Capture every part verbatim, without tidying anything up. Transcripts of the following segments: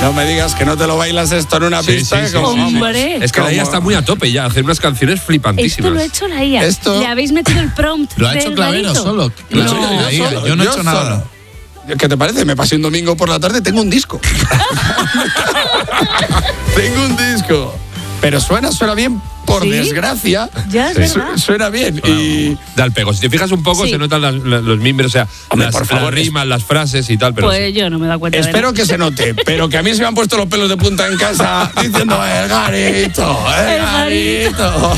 No me digas que no te lo bailas esto en una Sí, pista. sí, sí, como, sí. Hombre. Es que la I A está muy a tope ya, hacer unas canciones flipantísimas. Esto lo ha hecho la I A. Esto- Le habéis metido el prompt. Lo ha hecho del Clavero garito. solo. Lo ha hecho No. la I A. solo, Yo no he hecho yo nada. solo. ¿Qué te parece? Me pasé un domingo por la tarde, tengo un disco. Tengo un disco. Pero suena, suena bien, por ¿Sí? desgracia. Ya, es Su- verdad. Suena bien. Y Da el pego. Si te fijas un poco, Sí. se notan las- las- los mimbres, o sea, Hombre, las, por favor, las rimas, las frases y tal, pero Pues sí. yo no me he dado cuenta de espero nada. que se note, pero que a mí se me han puesto los pelos de punta en casa diciendo el garito, el El garito. garito.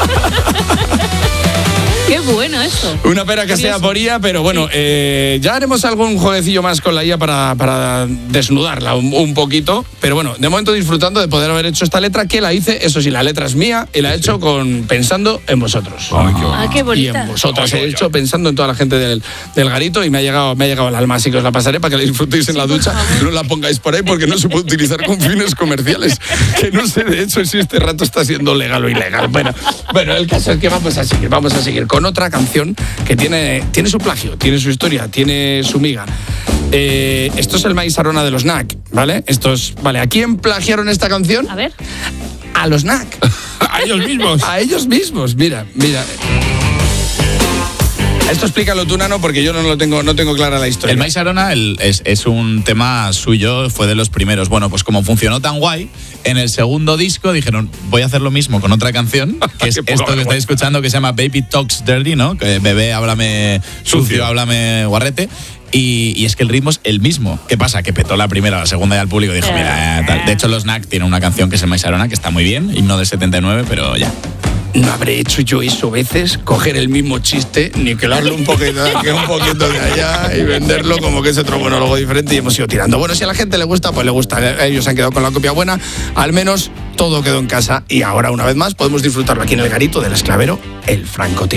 Qué bueno eso. Una pena que sea Curioso. por I A, pero bueno, eh, ya haremos algún jueguecillo más con la I A para, para desnudarla un, un poquito. Pero bueno, de momento disfrutando de poder haber hecho esta letra, que la hice, eso sí, la letra es mía y la he hecho con pensando en vosotros. Ay, qué Ah, qué Y bonita. en vosotras he hecho pensando en toda la gente del, del garito y me ha llegado me ha llegado al alma, así que os la pasaré para que la disfrutéis en la ducha. No la pongáis por ahí porque no se puede utilizar con fines comerciales. Que no sé, de hecho, si este rato está siendo legal o ilegal. Bueno, bueno, el caso es que vamos a seguir, vamos a seguir con otra canción que tiene, tiene su plagio, tiene su historia, tiene su miga. Eh, esto es el Maíz Arona de los N A C, ¿vale? Estos, vale, ¿a quién plagiaron esta canción? A ver. A los N A C. A ellos mismos. A ellos mismos, mira, mira. Esto explícalo tú, Nano, porque yo no lo tengo, no tengo clara la historia. El Maíz Arona el- es, es un tema suyo, fue de los primeros. Bueno, pues como funcionó tan guay, en el segundo disco dijeron, voy a hacer lo mismo con otra canción, que es Qué poca esto que vergüenza. estáis escuchando, que se llama Baby Talks Dirty, ¿no? Que bebé, háblame sucio, Sucio. háblame guarrete. Y, y es que el ritmo es el mismo. ¿Qué pasa? Que petó la primera, la segunda y al público dijo, mira, eh, tal. De hecho, los N A C tienen una canción que es el Maíz Arona, que está muy bien, himno del setenta y nueve, pero ya. No habré hecho yo eso veces, coger el mismo chiste, niquelarlo un poquito de aquí, un poquito de allá y venderlo como que es otro monólogo diferente y hemos ido tirando. Bueno, si a la gente le gusta, pues le gusta. Ellos han quedado con la copia buena. Al menos todo quedó en casa y ahora, una vez más, podemos disfrutarlo aquí en el garito del Esclavero, el francotirador.